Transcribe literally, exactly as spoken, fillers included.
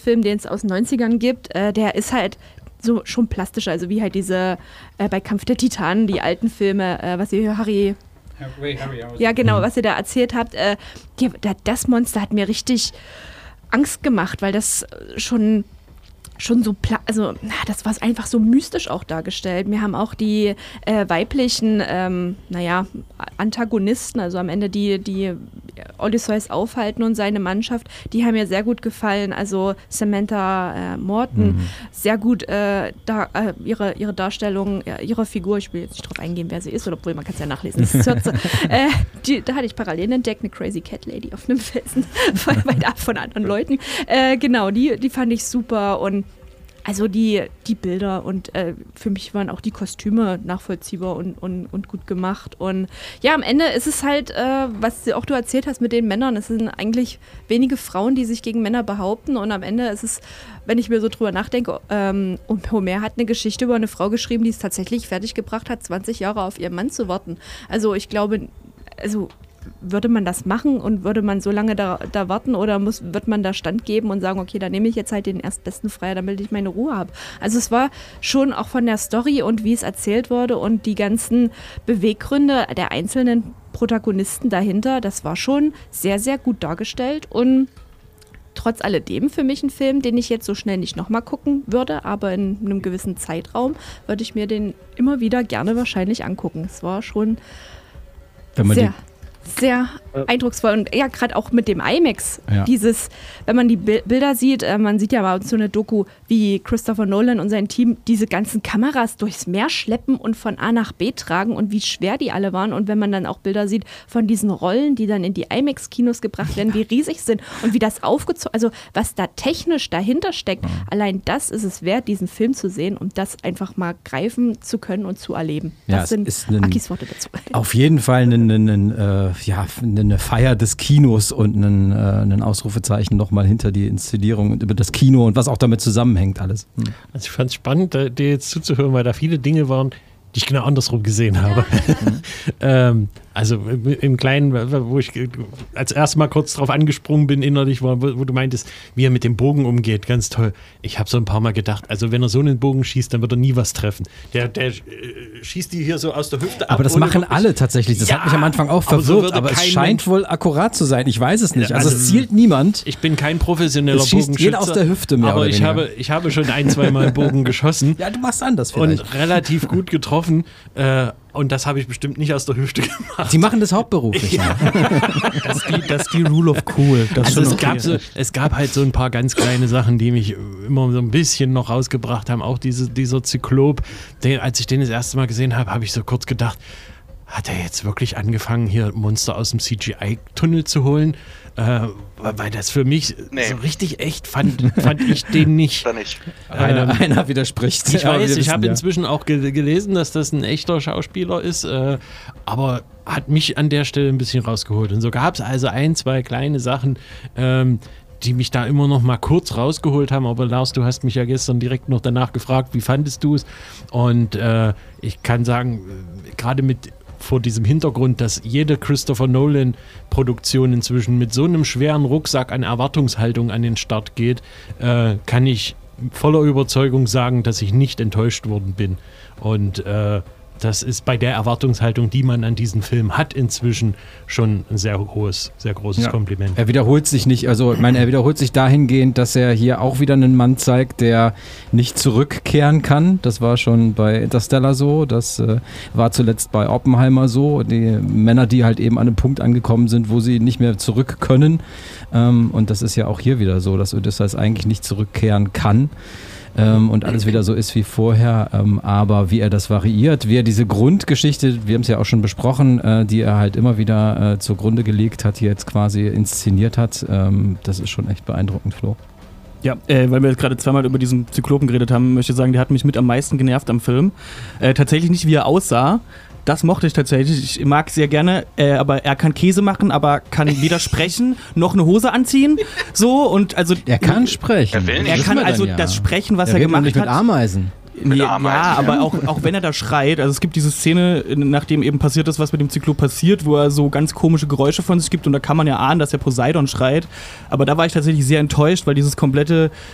Kurzfilm, den es aus den neunzigern gibt, äh, der ist halt so schon plastischer, also wie halt diese äh, bei Kampf der Titanen, die alten Filme, äh, was ihr Harry... Harry, Harry ja, genau, was ihr da erzählt habt. Äh, die, das Monster hat mir richtig Angst gemacht, weil das schon... schon so, pla- also na, das war einfach so mystisch auch dargestellt. Mir haben auch die äh, weiblichen, ähm, naja, Antagonisten, also am Ende die, die Odysseus aufhalten und seine Mannschaft, die haben mir sehr gut gefallen. Also Samantha äh, Morton, mhm. sehr gut äh, da, äh, ihre, ihre Darstellung, äh, ihre Figur, ich will jetzt nicht drauf eingehen, wer sie ist, oder obwohl man kann es ja nachlesen, das ist Circe. äh, die, da hatte ich Parallelen entdeckt, eine Crazy Cat Lady auf einem Felsen, weit ab von anderen Leuten. Äh, genau, die, die fand ich super und also die, die Bilder und äh, für mich waren auch die Kostüme nachvollziehbar und, und, und gut gemacht. Und ja, am Ende ist es halt, äh, was auch du erzählt hast mit den Männern, es sind eigentlich wenige Frauen, die sich gegen Männer behaupten. Und am Ende ist es, wenn ich mir so drüber nachdenke, ähm, und Homer hat eine Geschichte über eine Frau geschrieben, die es tatsächlich fertiggebracht hat, zwanzig Jahre auf ihren Mann zu warten. Also ich glaube, also würde man das machen und würde man so lange da, da warten oder muss, wird man da Stand geben und sagen, okay, dann nehme ich jetzt halt den erstbesten Freier, damit ich meine Ruhe habe. Also es war schon auch von der Story und wie es erzählt wurde und die ganzen Beweggründe der einzelnen Protagonisten dahinter, das war schon sehr, sehr gut dargestellt und trotz alledem für mich ein Film, den ich jetzt so schnell nicht nochmal gucken würde, aber in einem gewissen Zeitraum würde ich mir den immer wieder gerne wahrscheinlich angucken. Es war schon Wenn man sehr... die sehr eindrucksvoll und ja, gerade auch mit dem IMAX, ja. dieses, wenn man die Bi- Bilder sieht, äh, man sieht ja mal so eine Doku, wie Christopher Nolan und sein Team diese ganzen Kameras durchs Meer schleppen und von A nach B tragen und wie schwer die alle waren und wenn man dann auch Bilder sieht von diesen Rollen, die dann in die IMAX-Kinos gebracht werden, wie riesig sind und wie das aufgezogen, also was da technisch dahinter steckt, mhm. allein das ist es wert, diesen Film zu sehen und das einfach mal greifen zu können und zu erleben. Ja, das sind ist ein, Akis Worte dazu. Auf jeden Fall ein, ein, ein, äh, ja, eine Feier des Kinos und ein, äh, ein Ausrufezeichen nochmal hinter die Inszenierung und über das Kino und was auch damit zusammenhängt alles. Hm. Also ich fand es spannend, dir jetzt zuzuhören, weil da viele Dinge waren, die ich genau andersrum gesehen habe. Ja. ähm, also im Kleinen, wo ich als erstes Mal kurz drauf angesprungen bin innerlich, war, wo, wo du meintest, wie er mit dem Bogen umgeht, ganz toll. Ich habe so ein paar Mal gedacht, also wenn er so einen Bogen schießt, dann wird er nie was treffen. Der, der äh, schießt die hier so aus der Hüfte ab. Aber das machen alle tatsächlich. Das ja, hat mich am Anfang auch verwirrt, aber, so aber es scheint wohl akkurat zu sein. Ich weiß es nicht. Also, also es zielt niemand. Ich bin kein professioneller es schießt Bogenschütze. Jeder aus der Hüfte mehr aber oder ich habe, ich habe schon ein, zwei Mal Bogen geschossen. Ja, du machst anders vielleicht. Und relativ gut getroffen. Äh, Und das habe ich bestimmt nicht aus der Hüfte gemacht. Sie machen das hauptberuflich. Ja. Das, ist die, das ist die Rule of Cool. Das also es, okay. gab so, es gab halt so ein paar ganz kleine Sachen, die mich immer so ein bisschen noch rausgebracht haben. Auch diese, dieser Zyklop, den, als ich den das erste Mal gesehen habe, habe ich so kurz gedacht, hat er jetzt wirklich angefangen, hier Monster aus dem C G I-Tunnel zu holen? Äh, weil das für mich nee. so richtig echt fand, fand ich den nicht. nicht. Einer, ähm, einer widerspricht. Ich weiß, ich wissen, habe ja. inzwischen auch ge- gelesen, dass das ein echter Schauspieler ist, äh, aber hat mich an der Stelle ein bisschen rausgeholt. Und so gab es also ein, zwei kleine Sachen, ähm, die mich da immer noch mal kurz rausgeholt haben. Aber Lars, du hast mich ja gestern direkt noch danach gefragt, wie fandest du es? Und äh, ich kann sagen, gerade mit vor diesem Hintergrund, dass jede Christopher Nolan-Produktion inzwischen mit so einem schweren Rucksack an Erwartungshaltung an den Start geht, äh, kann ich voller Überzeugung sagen, dass ich nicht enttäuscht worden bin. Und äh, das ist bei der Erwartungshaltung, die man an diesen Film hat, inzwischen schon ein sehr hohes, sehr großes ja. Kompliment. Er wiederholt sich nicht, also ich meine, er wiederholt sich dahingehend, dass er hier auch wieder einen Mann zeigt, der nicht zurückkehren kann. Das war schon bei Interstellar so, das äh, war zuletzt bei Oppenheimer so. Die Männer, die halt eben an einem Punkt angekommen sind, wo sie nicht mehr zurück können. Ähm, und das ist ja auch hier wieder so, dass Odysseus eigentlich nicht zurückkehren kann. Ähm, und alles wieder so ist wie vorher, ähm, aber wie er das variiert, wie er diese Grundgeschichte, wir haben es ja auch schon besprochen, äh, die er halt immer wieder äh, zugrunde gelegt hat, hier jetzt quasi inszeniert hat, ähm, das ist schon echt beeindruckend, Flo. Ja, äh, weil wir jetzt gerade zweimal über diesen Zyklopen geredet haben, möchte ich sagen, der hat mich mit am meisten genervt am Film. Äh, tatsächlich nicht, wie er aussah. Das mochte ich tatsächlich. Ich mag sehr gerne, äh, aber er kann Käse machen, aber kann weder sprechen noch eine Hose anziehen. So und also. Er kann sprechen. Er will nicht. Er kann also ja. das Sprechen, was er er gemacht nicht hat. Mit Ameisen. Nee, ja, Ameisen, aber ja. auch, auch wenn er da schreit, also es gibt diese Szene, nachdem eben passiert ist, was mit dem Zyklop passiert, wo er so ganz komische Geräusche von sich gibt und da kann man ja ahnen, dass er Poseidon schreit, aber da war ich tatsächlich sehr enttäuscht, weil dieses komplette